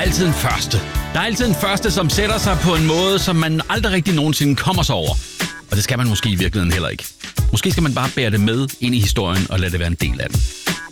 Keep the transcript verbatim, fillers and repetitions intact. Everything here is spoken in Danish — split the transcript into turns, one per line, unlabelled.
altid en første. Der er altid en første, som sætter sig på en måde, som man aldrig rigtig nogensinde kommer sig over. Og det skal man måske i virkeligheden heller ikke. Måske skal man bare bære det med ind i historien og lade det være en del af den.